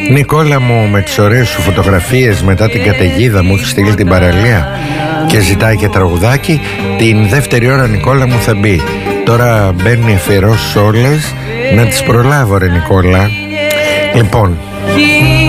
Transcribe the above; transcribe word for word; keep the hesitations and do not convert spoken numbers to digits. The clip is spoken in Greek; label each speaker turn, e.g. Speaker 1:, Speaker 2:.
Speaker 1: Νικόλα μου, με τις ωραίες σου φωτογραφίες μετά την καταιγίδα μου έχει στείλει την παραλία και ζητάει και τραγουδάκι. Την δεύτερη ώρα, Νικόλα μου, θα μπει. Τώρα μπαίνουν οι αφιερώσεις όλες. Να τις προλάβω, ρε Νικόλα. Λοιπόν,